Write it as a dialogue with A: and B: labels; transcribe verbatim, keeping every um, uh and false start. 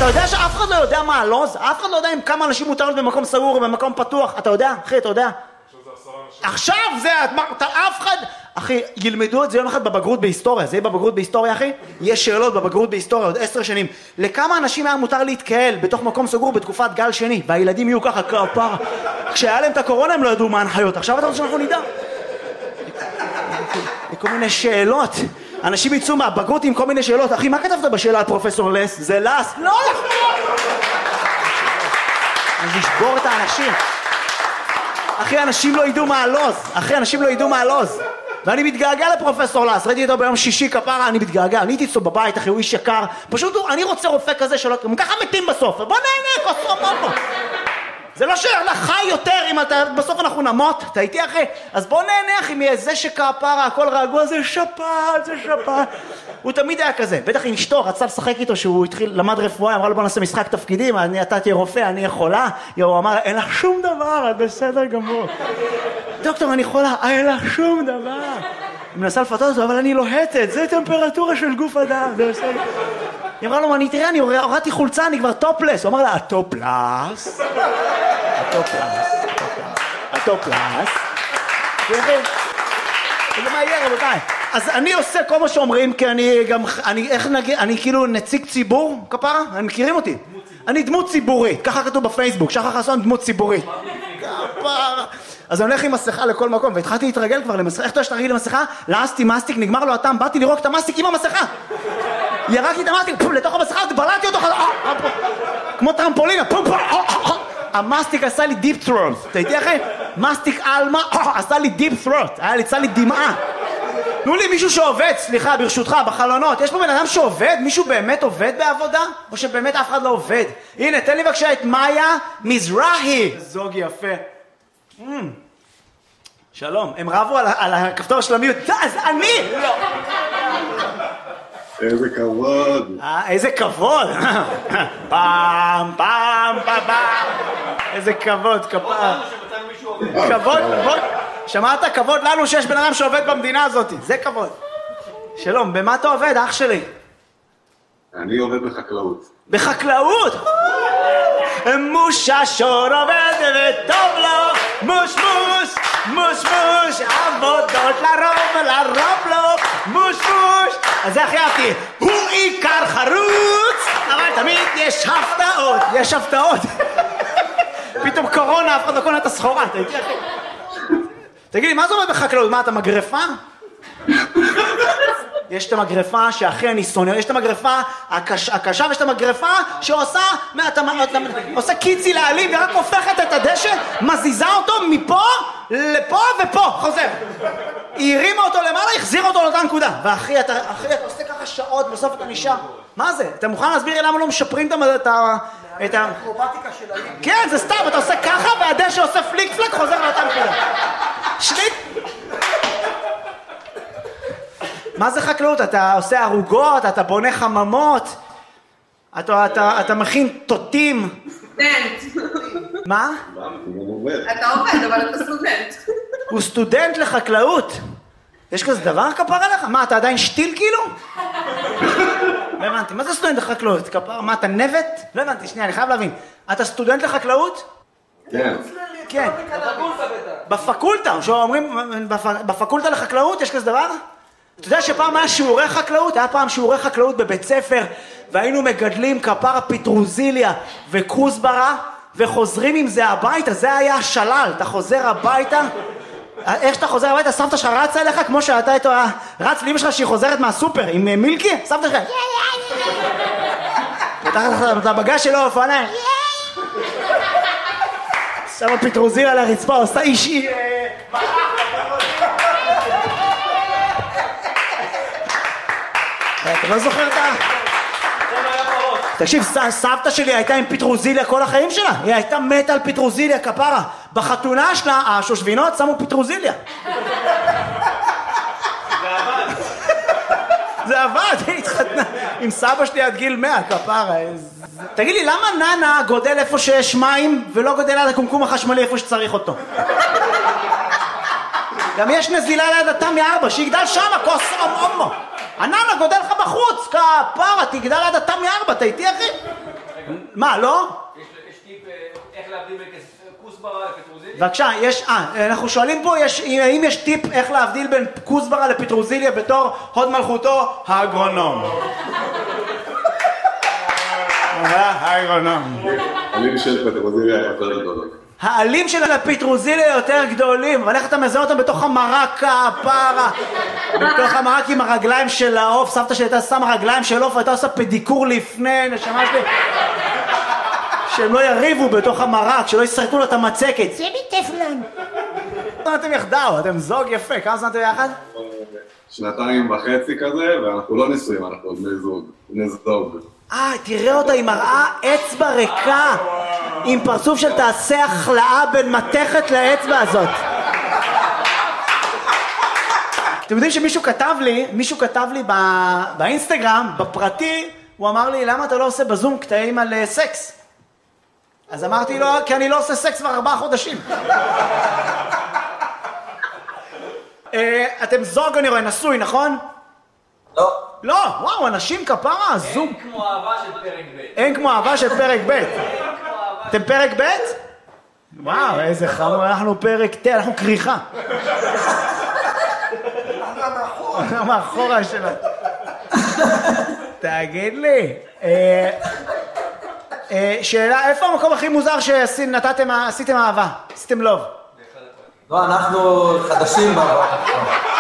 A: אתה יודע שאף אחד לא יודע מה הלוז? אף אחד לא יודע אם כמה אנשים מותר להיות במקום סגור או במקום פתוח. אתה יודע? אחי, אתה יודע? עכשיו זה, אף אחד... אחי, ילמדו את זה יום אחד בבגרות בהיסטוריה. זה יהיה בבגרות בהיסטוריה, אחי? יש שאלות בבגרות בהיסטוריה עוד עשר שנים. לכמה אנשים היה מותר להתקהל בתוך מקום סגור בתקופת גל שני? והילדים יהיו ככה כפרה. כשהיה להם את הקורונה הם לא ידעו מה ההנחיות. עכשיו אתה רוצה שאנחנו נדע? כל מיני שאלות. אנשים יצאו מהבגרות עם כל מיני שאלות. אחי, מה כתבת בשאלה על פרופסור לס? זה לס? לא נכון! אז לשבור את האנשים. אחי, אנשים לא ידעו מה הלוז. אחי, אנשים לא ידעו מה הלוז. ואני מתגעגע לפרופסור לס. ראיתי אותו ביום שישי כפרה, אני מתגעגע. אני הייתי אצלו בבית, אחי, הוא איש יקר. פשוט אני רוצה רופא כזה שלא... הם ככה מתים בסוף. בוא נהנה, כוס רמומו. זה לא שאלה חי יותר אם אתה... בסוף אנחנו נמות. אתה איתי, אחי? אז בוא נהנה, אחי, מאיזה שכפרה, הכל רגוע, זה שפעת, זה שפעת. הוא תמיד היה כזה. בטח עם אשתו, רצה לשחק איתו שהוא התחיל, למד רפואה, אמרה לו בוא נעשה משחק תפקידים, אני, אתה תהיה רופא, אני אהיה חולה. הוא אמר, אין לך שום דבר, את בסדר גמור. דוקטור, אני חולה, אין לך שום דבר. היא מנסה לפתות אותו, אבל אני לוהטת, זה טמפרטורה של גוף אדם, זה בסדר. היא אמרה לו, אני תראה, אני הורדתי חולצה, אני כבר טופלס. הוא אמר לה, הטופלס, הטופלס, הטופלס. וזה מה יהיה, רבותיי. אז אני עושה כל מה שאומרים, כי אני גם, אני, איך נגיד, אני כאילו נציג ציבור, כפרה? הם מכירים אותי? אני דמות ציבורית, ככה כתוב בפייסבוק, שחר חסון דמות ציבורית. כפרה. אז אני הולך עם מסכה לכל מקום, והתחלתי להתרגל כבר למסכה. איך אתה שתרגיל למסכה? לעסתי מסטיק, נגמר לו הטעם, באתי לרוק את המסטיק עם המסכה. ירקתי את המסטיק, לתוך המסכה, בלעתי אותו, כמו טרמפולינה, המסטיק עשה לי דיפ ת'רוט. אתה איתי אחי? מסטיק אלמה, עשה לי דיפ ת'רוט, היה לי, צא לי דמעה. תנו לי מישהו שעובד, סליחה, ברשותך, בחלונות. יש פה בן אדם שעובד? מישהו באמת עובד בעבודה? או שבאמת אף אחד לא עובד? הנה, תן לי בבקשה את מאיה מזרחי. זוג יפה. Mm. שלום, הם רבו על, על הכפתור של המיוט. אז אני! לא.
B: איזה כבוד.
A: אה, איזה כבוד. פעם, פעם, פעם, פעם. איזה כבוד, כבוד. כבוד, כבוד. שמעת? כבוד לנו שיש בן אדם שעובד במדינה הזאת. זה כבוד. שלום, במה אתה עובד, אח שלי?
B: אני עובד בחקלאות.
A: בחקלאות? מוש השור עובד וטוב לו, מוש מוש, מוש מוש, עבודות לרוב, לרוב לו, מוש מוש. אז זה הכי אהבתי, הוא עיקר חרוץ, אבל תמיד יש הפתעות, יש הפתעות. פתאום קורונה, אף אחד לא קונה את הסחורה, אתה איתי אחי. תגיד לי, מה זה עובד בחקלאות? מה, אתה מגרפה? יש את המגרפה שאחי אני שונא, יש את המגרפה הקשה ויש את המגרפה שעושה עושה קיצי לעלים ורק הופכת את הדשא, מזיזה אותו מפה לפה ופה, חוזר. היא הרימה אותו למעלה, החזיר אותו לאותה נקודה. ואחי, אתה, אחי, אתה עושה ככה שעות, בסוף אתה נשאר. מה זה? אתה מוכן להסביר לי למה לא משפרים את ה... את האקרובטיקה של העלים? כן, זה סתם, אתה עושה ככה והדשא עושה פליק פלק, חוזר לאותה נקודה. שליט. מה זה חקלאות? אתה עושה ערוגות, אתה בונה חממות, אתה, אתה, אתה מכין תותים.
C: סטודנט.
A: מה?
C: אתה עובד, אבל אתה סטודנט.
A: הוא סטודנט לחקלאות. יש כזה דבר כפר עליך? מה, אתה עדיין שתיל כאילו? לא הבנתי, מה זה סטודנט לחקלאות? כפר, מה, אתה נבט? לא הבנתי, שנייה, אני חייב להבין. אתה סטודנט לחקלאות?
B: כן.
A: כן. בפקולטה, שאומרים, בפקולטה לחקלאות יש כזה דבר? אתה יודע שפעם היה שיעורי חקלאות? היה פעם שיעורי חקלאות בבית ספר, והיינו מגדלים כפרה פיטרוזיליה וכוסברה, וחוזרים עם זה הביתה, זה היה השלל. אתה חוזר הביתה, איך שאתה חוזר הביתה, סבתא שלך רצה אליך, כמו שאתה איתו, רץ לאמא שלך שהיא חוזרת מהסופר, עם מילקי, סבתא שלך, פותחת את הבגז שלו, אופניים, שמה פיטרוזיליה על הרצפה, עושה אישי, אתה לא זוכר את ה... תקשיב, סבתא שלי הייתה עם פיטרוזיליה כל החיים שלה. היא הייתה מתה על פיטרוזיליה, כפרה. בחתונה שלה, השושבינות שמו פיטרוזיליה. זה עבד. זה עבד, היא התחתנה עם סבא שלי עד גיל מאה, כפרה. תגיד לי, למה ננה גודל איפה שיש מים ולא גודל על הקומקום החשמלי איפה שצריך אותו? גם יש נזילה ליד התמי ארבע, שיגדל שמה, כוס אומומו. הננה גודל לך בחוץ, כפרה, תגדל עד התמי ארבע, אתה איתי אחי? מה, לא?
D: יש טיפ איך להבדיל בין כוסברה לפטרוזיליה?
A: בבקשה, יש, אה, אנחנו שואלים פה, יש, האם יש טיפ איך להבדיל בין כוסברה לפטרוזיליה בתור הוד מלכותו האגרונום. האגרונום.
B: העלים של פטרוזיליה יותר גדולות.
A: העלים של הפטרוזיליה יותר גדולים, אבל איך אתה מזהה אותם בתוך המרק הפרה, בתוך המרק עם הרגליים של העוף, סבתא שלי הייתה שמה רגליים של עוף, והייתה עושה פדיקור לפני, נשמה שלי, שהם לא יריבו בתוך המרק, שלא יסרטו לו את המצקת. זה מטפלון. אתם יחדיו, אתם זוג יפה, כמה זמן אתם יחד?
B: שנתיים וחצי כזה, ואנחנו לא נשואים, אנחנו בני זוג, בני זוג.
A: אה, תראה אותה, היא מראה אצבע ריקה, עם פרצוף של תעשה החלאה בין מתכת לאצבע הזאת. אתם יודעים שמישהו כתב לי, מישהו כתב לי באינסטגרם, בפרטי, הוא אמר לי, למה אתה לא עושה בזום קטעים על סקס? אז אמרתי לו, כי אני לא עושה סקס כבר ארבעה חודשים. אתם זוג, אני רואה, נשוי, נכון?
E: לא.
A: לא, וואו, אנשים כפרה, זוג.
D: אין כמו אהבה של פרק ב'.
A: אין כמו אהבה של פרק ב'. אתם פרק ב'? וואו, איזה חמור, אנחנו פרק ת', אנחנו קריחה. אנחנו מאחורה שלה. תגיד לי, שאלה, איפה המקום הכי מוזר שעשיתם אהבה? עשיתם לוב?
E: לא, אנחנו חדשים בבא.